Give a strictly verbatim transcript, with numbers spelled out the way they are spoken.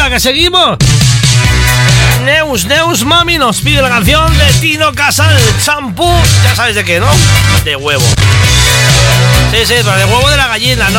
venga, que seguimos. Neus, Neus Mami nos pide la canción de Tino Casal, Champú. Ya sabes de qué, ¿no? De huevo. Sí, sí, pero de huevo de la gallina, ¿no?